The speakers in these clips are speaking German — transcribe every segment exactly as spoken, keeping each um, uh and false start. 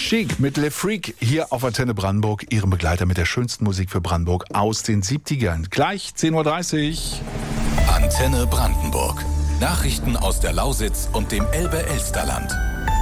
Chic mit Le Freak hier auf Antenne Brandenburg, Ihrem Begleiter mit der schönsten Musik für Brandenburg aus den siebzigern. Gleich zehn Uhr dreißig. Antenne Brandenburg. Nachrichten aus der Lausitz und dem Elbe-Elsterland.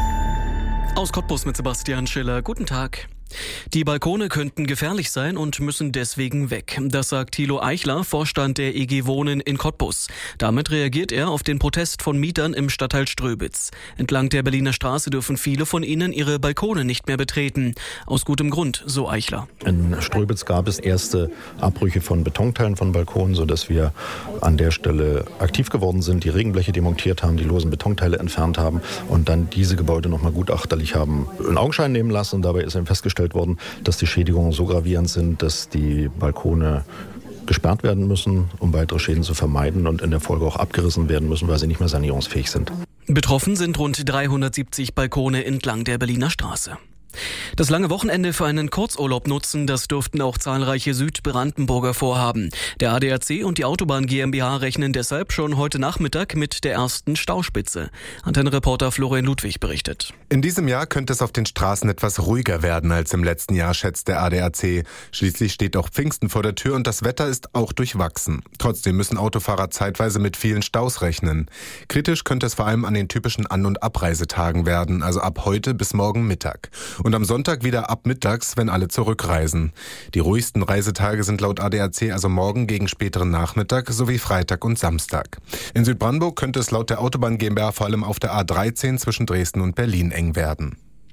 Aus Cottbus mit Sebastian Schiller. Guten Tag. Die Balkone könnten gefährlich sein und müssen deswegen weg. Das sagt Thilo Eichler, Vorstand der E G Wohnen in Cottbus. Damit reagiert er auf den Protest von Mietern im Stadtteil Ströbitz. Entlang der Berliner Straße dürfen viele von ihnen ihre Balkone nicht mehr betreten. Aus gutem Grund, so Eichler. In Ströbitz gab es erste Abbrüche von Betonteilen von Balkonen, sodass wir an der Stelle aktiv geworden sind, die Regenbleche demontiert haben, die losen Betonteile entfernt haben und dann diese Gebäude nochmal gutachterlich haben in Augenschein nehmen lassen. Und dabei ist eben festgestellt worden, dass die Schädigungen so gravierend sind, dass die Balkone gesperrt werden müssen, um weitere Schäden zu vermeiden und in der Folge auch abgerissen werden müssen, weil sie nicht mehr sanierungsfähig sind. Betroffen sind rund dreihundertsiebzig Balkone entlang der Berliner Straße. Das lange Wochenende für einen Kurzurlaub nutzen, das dürften auch zahlreiche Südbrandenburger vorhaben. Der A D A C und die Autobahn GmbH rechnen deshalb schon heute Nachmittag mit der ersten Stauspitze. Antenne-Reporter Florian Ludwig berichtet. In diesem Jahr könnte es auf den Straßen etwas ruhiger werden als im letzten Jahr, schätzt der A D A C. Schließlich steht auch Pfingsten vor der Tür und das Wetter ist auch durchwachsen. Trotzdem müssen Autofahrer zeitweise mit vielen Staus rechnen. Kritisch könnte es vor allem an den typischen An- und Abreisetagen werden, also ab heute bis morgen Mittag. Und am Sonntag wieder ab mittags, wenn alle zurückreisen. Die ruhigsten Reisetage sind laut A D A C also morgen gegen späteren Nachmittag sowie Freitag und Samstag. In Südbrandenburg könnte es laut der Autobahn GmbH vor allem auf der A dreizehn zwischen Dresden und Berlin eng werden.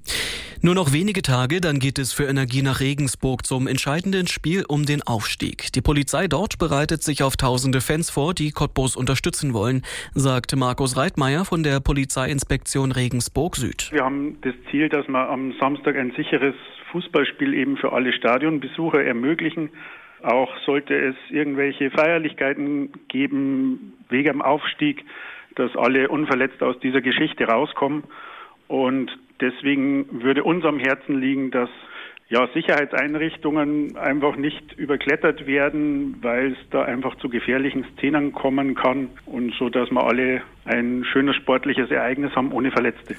Nur noch wenige Tage, dann geht es für Energie nach Regensburg zum entscheidenden Spiel um den Aufstieg. Die Polizei dort bereitet sich auf tausende Fans vor, die Cottbus unterstützen wollen, sagt Markus Reitmeier von der Polizeiinspektion Regensburg Süd. Wir haben das Ziel, dass wir am Samstag ein sicheres Fußballspiel eben für alle Stadionbesucher ermöglichen. Auch sollte es irgendwelche Feierlichkeiten geben wegen dem Aufstieg, dass alle unverletzt aus dieser Geschichte rauskommen. Und deswegen würde uns am Herzen liegen, dass ja, Sicherheitseinrichtungen einfach nicht überklettert werden, weil es da einfach zu gefährlichen Szenen kommen kann und so, dass wir alle ein schönes sportliches Ereignis haben ohne Verletzte.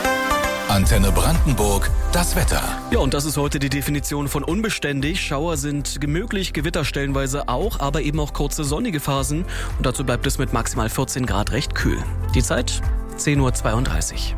Antenne Brandenburg, das Wetter. Ja, und das ist heute die Definition von unbeständig. Schauer sind möglich, Gewitter stellenweise auch, aber eben auch kurze sonnige Phasen. Und dazu bleibt es mit maximal vierzehn Grad recht kühl. Die Zeit zehn Uhr zweiunddreißig.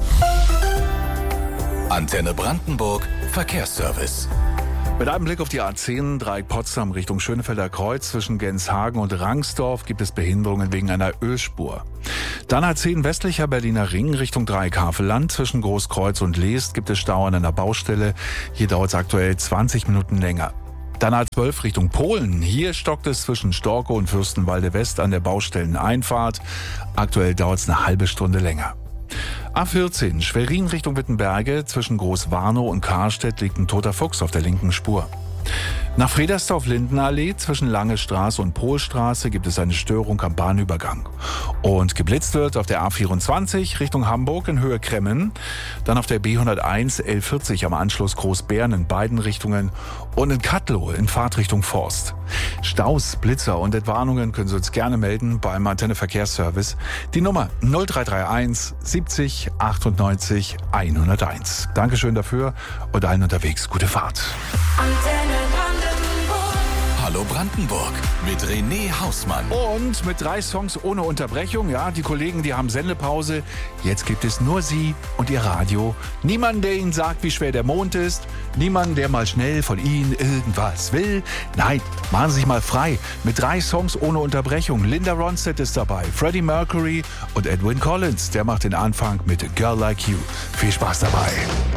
Antenne Brandenburg, Verkehrsservice. Mit einem Blick auf die A zehn, Dreieck Potsdam Richtung Schönefelder Kreuz zwischen Genshagen und Rangsdorf gibt es Behinderungen wegen einer Ölspur. Dann A zehn westlicher Berliner Ring Richtung Dreieck Havelland zwischen Großkreuz und Leest gibt es Stau an einer Baustelle. Hier dauert es aktuell zwanzig Minuten länger. Dann A zwölf Richtung Polen. Hier stockt es zwischen Storkow und Fürstenwalde West an der Baustelleneinfahrt. Aktuell dauert es eine halbe Stunde länger. A vierzehn, Schwerin Richtung Wittenberge, zwischen Großwarnow und Karstedt liegt ein toter Fuchs auf der linken Spur. Nach Fredersdorf-Lindenallee zwischen Lange Straße und Pohlstraße gibt es eine Störung am Bahnübergang. Und geblitzt wird auf der A vierundzwanzig Richtung Hamburg in Höhe Kremmen, dann auf der B hunderteins L vierzig am Anschluss Großbären in beiden Richtungen und in Kattlow in Fahrtrichtung Forst. Staus, Blitzer und Entwarnungen können Sie uns gerne melden beim Antenne Verkehrsservice. Die Nummer null drei drei eins siebzig achtundneunzig hunderteins. Dankeschön dafür und allen unterwegs gute Fahrt. Antenne Brandenburg. Hallo Brandenburg mit René Hausmann. Und mit drei Songs ohne Unterbrechung. Ja, die Kollegen, die haben Sendepause. Jetzt gibt es nur Sie und Ihr Radio. Niemand, der Ihnen sagt, wie schwer der Mond ist. Niemand, der mal schnell von Ihnen irgendwas will. Nein, machen Sie sich mal frei. Mit drei Songs ohne Unterbrechung. Linda Ronstadt ist dabei, Freddie Mercury und Edwyn Collins. Der macht den Anfang mit A Girl Like You. Viel Spaß dabei.